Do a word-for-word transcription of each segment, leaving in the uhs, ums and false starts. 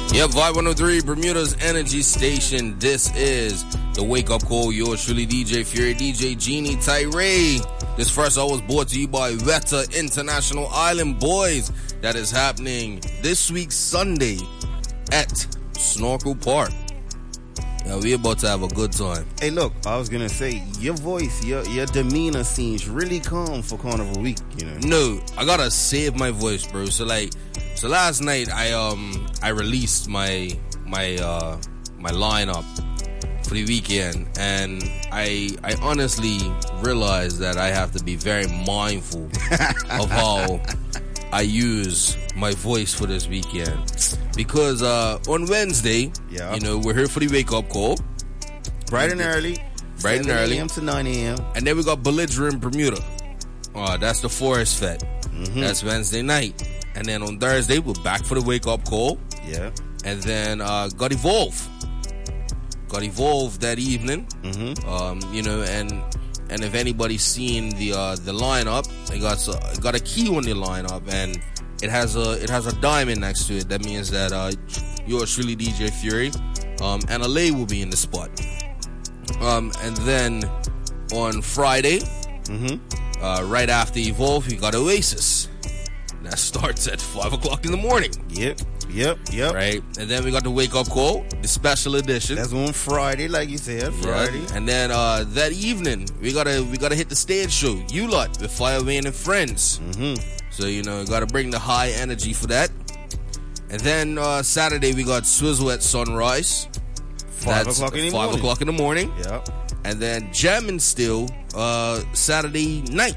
Yep, Vibe one oh three, Bermuda's Energy Station. This is the Wake Up Call. Yours truly, D J Fury, D J Genie Tyree. This first hour was brought to you by Weta International Island Boys. That is happening this week, Sunday, at Snorkel Park. Yeah, we're about to have a good time. Hey, look, I was going to say, your voice, your your demeanor seems really calm for Carnival Week, you know? No, I gotta save my voice, bro. So, like, so last night, I um I released my my uh my lineup for the weekend, and I I honestly realized that I have to be very mindful of how I use my voice for this weekend. Because uh, on Wednesday, yeah. you know, we're here for the wake up call. Bright and early. Bright and early. seven a.m. to nine a.m. And then we got Belligerent Bermuda. Uh, that's the Forest Fed. Mm-hmm. That's Wednesday night. And then on Thursday, we're back for the wake up call. Yeah. And then uh, got Evolve. Got Evolve that evening. Mm-hmm. Um, you know, and and if anybody's seen the uh, the lineup, they got uh, got a key on the lineup, and it has a it has a diamond next to it. That means that uh, yours truly, D J Fury, um, and Alay will be in the spot. Um, and then on Friday, mm-hmm. uh, right after Evolve, we got Oasis. That starts at five o'clock in the morning. Yep, yep, yep. Right, and then we got the wake up call, the special edition. That's on Friday, like you said, Friday. Yeah. And then uh, that evening, we gotta we gotta hit the stage show, U-Lot with Firewayne and Friends. Mm-hmm. So, you know, gotta bring the high energy for that. And then uh, Saturday, we got Swizzle at Sunrise. Five That's o'clock in the five morning. o'clock in the morning. Yeah. And then Jammin' Still uh, Saturday night.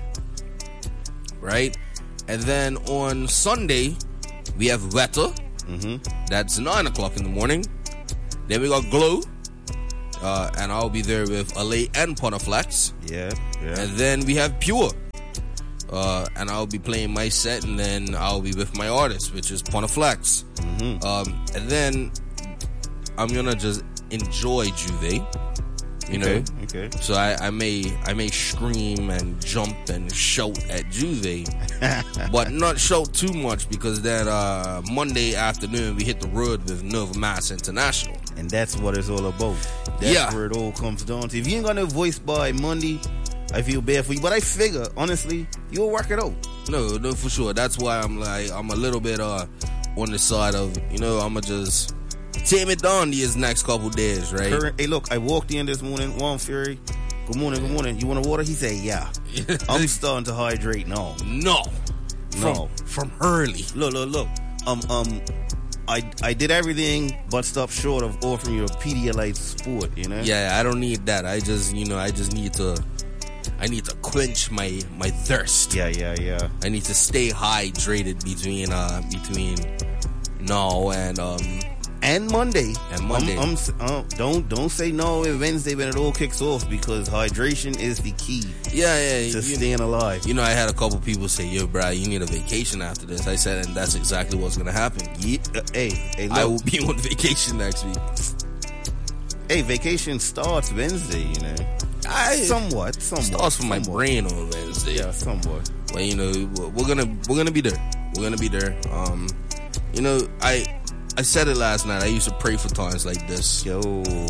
Right? And then on Sunday, we have Weta. Mm-hmm. That's nine o'clock in the morning. Then we got Glow. Uh, and I'll be there with Alay and Ponaflex. Yeah, yeah. And then we have Pure. Uh, and I'll be playing my set, and then I'll be with my artist, which is Ponaflex. Mm-hmm. Um, and then I'm gonna just enjoy Juve. You know, okay, okay. So I, I may I may scream and jump and shout at Juve, but not shout too much, because then uh, Monday afternoon we hit the road with Nova Mass International, and that's what it's all about. That's yeah. where it all comes down to. If you ain't got no voice by Monday, I feel bad for you, but I figure honestly you'll work it out. No, no, for sure. That's why I'm like I'm a little bit uh on the side of, you know, I'ma just tame it down these next couple days, right? Current, hey, look, I walked in this morning. Juan Fury, good morning, good morning. You want a water? He said, yeah. I'm starting to hydrate now. No, no, from, from early. Look, look, look. Um, um, I I did everything but stop short of offering you a Pedialyte Sport. You know? Yeah, I don't need that. I just, you know, I just need to. I need to quench my, my thirst. Yeah, yeah, yeah. I need to stay hydrated between uh between now and um. And Monday. And Monday. Um, um, um, don't don't say no on Wednesday when it all kicks off, because hydration is the key. Yeah, yeah. To you, staying alive. You know, I had a couple people say, "Yo, bro, you need a vacation after this." I said, and that's exactly what's gonna happen. Yeah, uh, hey, hey, look. I will be on vacation next week. Hey, vacation starts Wednesday. You know, I somewhat, somewhat starts from somewhat. my brain on Wednesday. Yeah, somewhat. But you know, we're gonna we're gonna be there. We're gonna be there. Um, you know, I. I said it last night. I used to pray for times like this. Yo.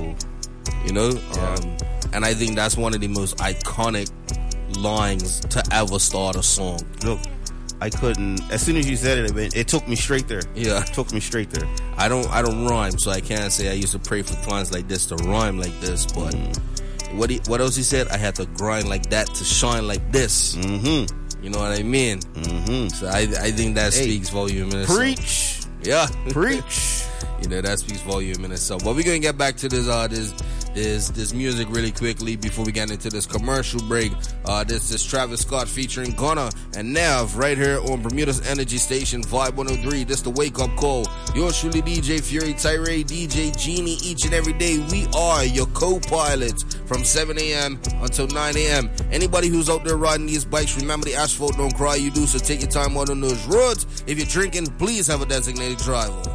You know? Yeah. Um, and I think that's one of the most iconic lines to ever start a song. Look, I couldn't. As soon as you said it, it, went, it took me straight there. Yeah. It took me straight there. I don't I don't rhyme, so I can't say I used to pray for times like this to rhyme like this. But mm. what he, what else he said? I had to grind like that to shine like this. Mm-hmm. You know what I mean? Mm-hmm. So I I think that hey, speaks volume in Preach. itself. Yeah. Preach. You know, that speaks volume in itself. But we're gonna get back to this uh this this this music really quickly before we get into this commercial break. Uh this is Travis Scott featuring Gunna and Nav right here on Bermuda's Energy Station, Vibe one oh three. This the wake up call. Yours truly, D J Fury, Tyree, D J Genie. Each and every day we are your co-pilots from seven a.m. until nine a.m. Anybody who's out there riding these bikes, remember the asphalt don't cry, you do, so take your time out on those roads. If you're drinking, please have a designated driver.